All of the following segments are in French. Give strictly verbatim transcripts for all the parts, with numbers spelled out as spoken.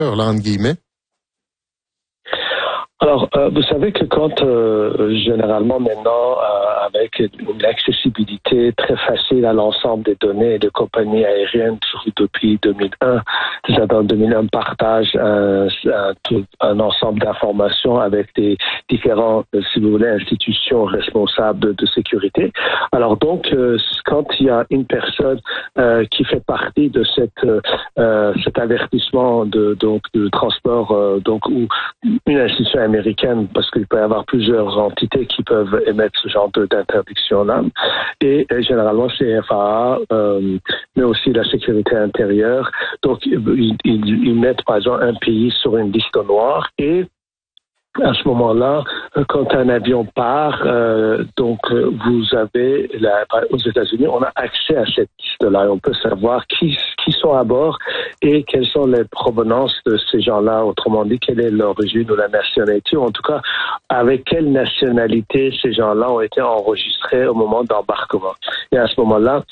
là, entre guillemets? Alors, euh, vous savez que quand, euh, généralement maintenant, euh, avec une accessibilité très facile à l'ensemble des données des compagnies aériennes, surtout depuis deux mille un, déjà dans deux mille un, partage un, un, tout, un ensemble d'informations avec des différents, euh, si vous voulez, institutions responsables de, de sécurité. Alors donc, euh, quand il y a une personne euh, qui fait partie de cette, euh, cet avertissement de, donc, de transport, euh, donc ou une institution américaine, parce qu'il peut y avoir plusieurs entités qui peuvent émettre ce genre de, d'interdiction-là. Et, et généralement, c'est F A A, euh, mais aussi la sécurité intérieure. Donc, ils, ils, ils mettent, par exemple, un pays sur une liste noire et à ce moment-là, quand un avion part, euh, donc vous avez, la, aux États-Unis, on a accès à cette liste-là. On peut savoir qui, qui sont à bord et quelles sont les provenances de ces gens-là. Autrement dit, quelle est l'origine ou la nationalité, ou en tout cas, avec quelle nationalité ces gens-là ont été enregistrés au moment d'embarquement. Et à ce moment-là,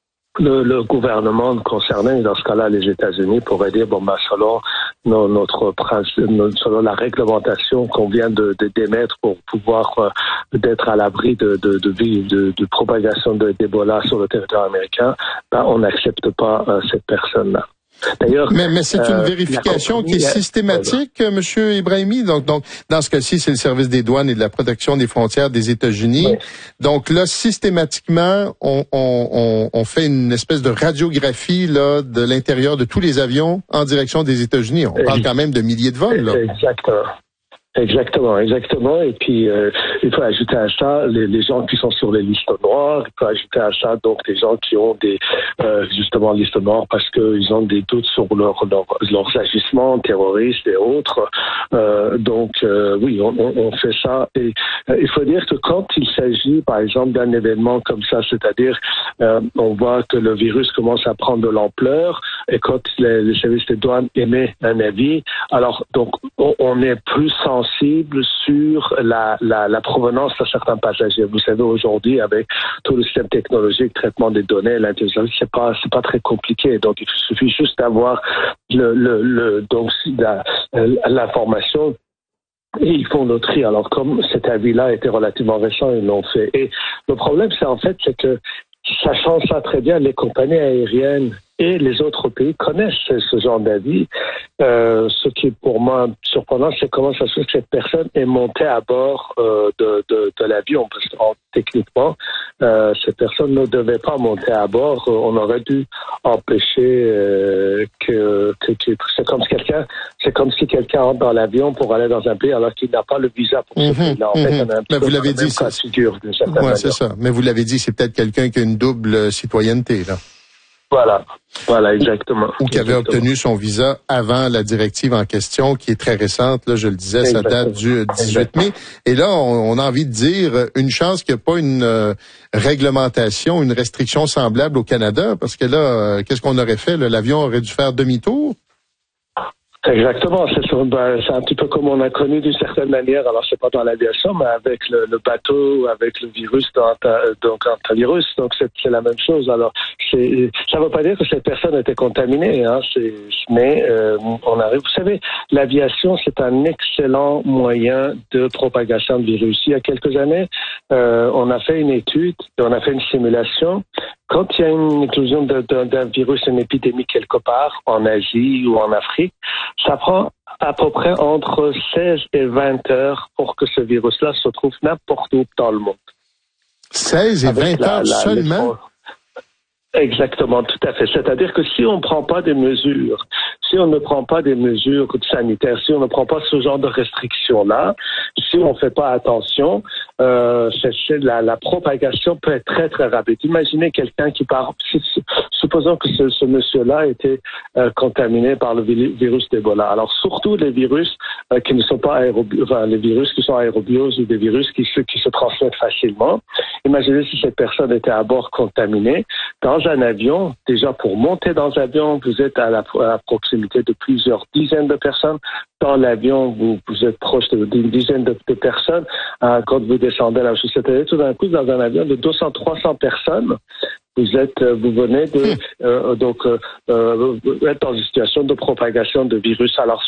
Le, le gouvernement concerné, dans ce cas-là, les États-Unis, pourrait dire, bon, ben, selon nos, notre principe, selon la réglementation qu'on vient de, de d'émettre pour pouvoir euh, d'être à l'abri de, de, de, de, de propagation de, d'Ebola sur le territoire américain, ben, on n'accepte pas euh, cette personne-là. D'ailleurs, mais, mais c'est une euh, vérification qui est systématique, voilà. Monsieur Ibrahimi. Donc, donc, dans ce cas-ci, c'est le service des douanes et de la protection des frontières des États-Unis. Oui. Donc là, systématiquement, on, on, on, on fait une espèce de radiographie là de l'intérieur de tous les avions en direction des États-Unis. On parle quand même de milliers de vols. Là. Exactement. Exactement, exactement. Et puis, euh, il faut ajouter à ça les, les gens qui sont sur les listes noires. Il faut ajouter à ça donc des gens qui ont des euh, justement listes noires parce qu'ils ont des doutes sur leur, leur, leurs agissements terroristes et autres. Euh, donc, euh, oui, on, on fait ça. Et euh, il faut dire que quand il s'agit, par exemple, d'un événement comme ça, c'est-à-dire euh, on voit que le virus commence à prendre de l'ampleur et quand les, les services des douanes émettent un avis, alors donc on, on est plus sensible sensible sur la, la, la provenance de certains passagers. Vous savez, aujourd'hui, avec tout le système technologique, traitement des données, l'intelligence, c'est pas, c'est pas très compliqué. Donc, il suffit juste d'avoir le, le, le, donc, la, l'information. Et ils font le tri. Alors, comme cet avis-là était relativement récent, ils l'ont fait. Et le problème, c'est en fait, c'est que, sachant ça très bien, les compagnies aériennes et les autres pays connaissent ce, ce genre d'avis. Euh, ce qui est pour moi surprenant, c'est comment ça se fait que cette personne est montée à bord euh, de, de, de l'avion. Parce que oh, techniquement, euh, cette personne ne devait pas monter à bord. On aurait dû empêcher euh, que, que, que c'est comme si quelqu'un, c'est comme si quelqu'un entre dans l'avion pour aller dans un pays alors qu'il n'a pas le visa pour ce pays. En fait, on a un Mais vous l'avez dit, c'est figure d'une certaine ouais, c'est ça. Mais vous l'avez dit, c'est peut-être quelqu'un qui a une double citoyenneté là. Voilà, voilà, exactement. Ou qui avait exactement. obtenu son visa avant la directive en question, qui est très récente, là, je le disais, exactement. Ça date du dix-huit mai. Et là, on, on a envie de dire, une chance qu'il n'y a pas une euh, réglementation, une restriction semblable au Canada, parce que là, euh, qu'est-ce qu'on aurait fait? Là? L'avion aurait dû faire demi-tour? Exactement, c'est, sur, ben, c'est un petit peu comme on a connu d'une certaine manière, alors c'est pas dans l'aviation, mais avec le, le bateau, avec le virus, dans, donc un virus, donc c'est, c'est la même chose. Alors, c'est, ça ne veut pas dire que cette personne était contaminée, hein, c'est, mais euh, on arrive. Vous savez, l'aviation, c'est un excellent moyen de propagation de virus. Il y a quelques années, euh, on a fait une étude, on a fait une simulation. Quand il y a une éclosion de, de, d'un virus, une épidémie quelque part, en Asie ou en Afrique, ça prend à peu près entre seize et vingt heures pour que ce virus-là se trouve n'importe où dans le monde. seize et vingt heures la, seulement? Exactement, tout à fait. C'est-à-dire que si on ne prend pas des mesures, si on ne prend pas des mesures sanitaires, si on ne prend pas ce genre de restrictions-là, si on ne fait pas attention, euh, c'est, c'est la, la propagation peut être très, très rapide. Imaginez quelqu'un qui part, supposons que ce, ce monsieur-là était euh, contaminé par le virus d'Ebola. Alors, surtout les virus euh, qui ne sont pas aérobioses, enfin, les virus qui sont aérobioses ou des virus qui se, qui se transmettent facilement. Imaginez si cette personne était à bord contaminée. Dans un avion, déjà pour monter dans l'avion, vous êtes à la, à la proximité de plusieurs dizaines de personnes. Dans l'avion, vous, vous êtes proche d'une dizaine de, de personnes. Euh, quand vous descendez à la société, tout d'un coup, dans un avion de deux cents à trois cents personnes, vous êtes, vous venez de, euh, donc, euh, être dans une situation de propagation de virus. Alors,